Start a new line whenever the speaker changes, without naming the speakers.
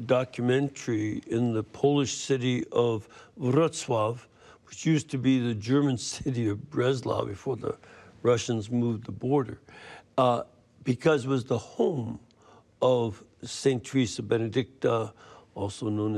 documentary in the Polish city of Wrocław, which used to be the German city of Breslau before the Russians moved the border, because it was the home of St. Teresa Benedicta, also known